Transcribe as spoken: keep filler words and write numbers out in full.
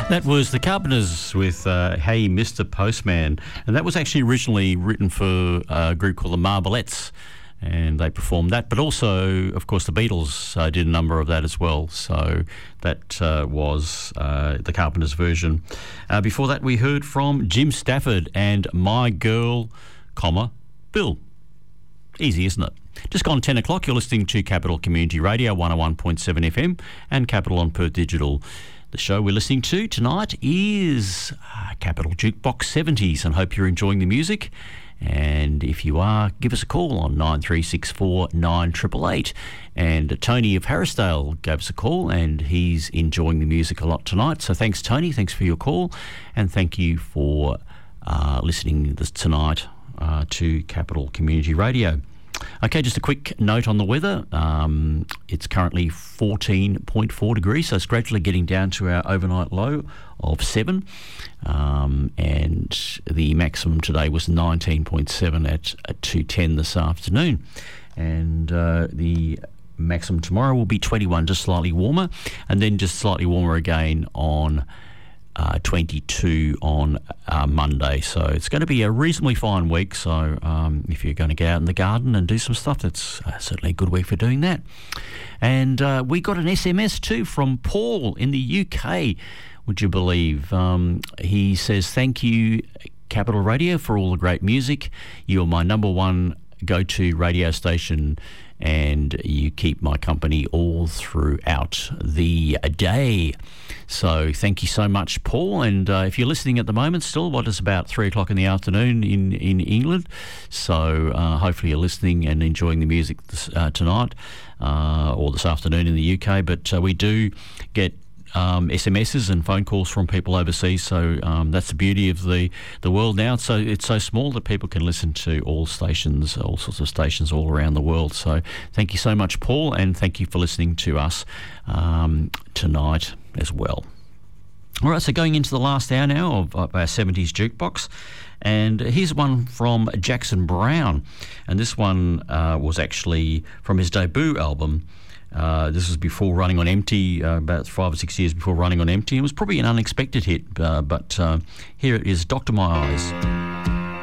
That was the Carpenters with uh, Hey Mister Postman, and that was actually originally written for a group called the Marblettes, and they performed that. But also, of course, the Beatles uh, did a number of that as well, so that uh, was uh, the Carpenters version. Uh, before that, we heard from Jim Stafford and My Girl, comma, Bill. Easy, isn't it? Just gone ten o'clock, you're listening to Capital Community Radio, one oh one point seven F M, and Capital on Perth Digital. The show we're listening to tonight is uh, Capital Jukebox seventies, and hope you're enjoying the music. And if you are, give us a call on nine three six four nine eight eight eight. And Tony of Harrisdale gave us a call, and he's enjoying the music a lot tonight. So thanks, Tony. Thanks for your call, and thank you for uh, listening this tonight uh, to Capital Community Radio. Okay, just a quick note on the weather. Um, it's currently fourteen point four degrees, so it's gradually getting down to our overnight low of seven. Um, and the maximum today was nineteen point seven at, at two ten this afternoon. And uh, the maximum tomorrow will be twenty-one, just slightly warmer, and then just slightly warmer again on Uh, twenty-two on uh, Monday. So it's going to be a reasonably fine week. So um, if you're going to get out in the garden and do some stuff, that's uh, certainly a good week for doing that. And uh, we got an S M S too from Paul in the U K, would you believe? Um, he says, thank you, Capital Radio, for all the great music. You're my number one go-to radio station, and you keep my company all throughout the day. So thank you so much, Paul. And uh, if you're listening at the moment still, what is about three o'clock in the afternoon in, in England. So uh, hopefully you're listening and enjoying the music this, uh, tonight uh, or this afternoon in the U K. But uh, we do get Um, S M Ses and phone calls from people overseas, so um, that's the beauty of the, the world now. So it's so small that people can listen to all stations, all sorts of stations all around the world. So thank you so much, Paul, and thank you for listening to us um, tonight as well. All right, so going into the last hour now of, of our seventies Jukebox, and here's one from Jackson Browne, and this one uh, was actually from his debut album. Uh, this was before Running on Empty, uh, about five or six years before Running on Empty. It was probably an unexpected hit, uh, but uh, here it is, Doctor My Eyes.